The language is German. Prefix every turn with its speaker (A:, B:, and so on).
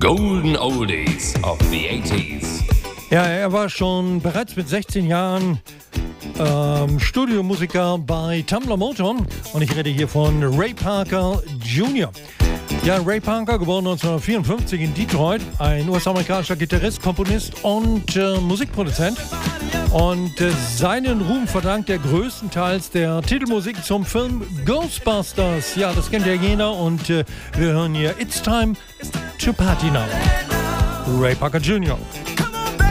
A: Golden Oldies of the 80s.
B: Ja, er war schon bereits mit 16 Jahren Studiomusiker bei Tumbler Motown und ich rede hier von Ray Parker Jr. Ja, Ray Parker, geboren 1954 in Detroit, ein US-amerikanischer Gitarrist, Komponist und Musikproduzent. Und seinen Ruhm verdankt er größtenteils der Titelmusik zum Film Ghostbusters. Ja, das kennt ja jeder und wir hören hier It's Time to Party Now. Ray Parker Jr.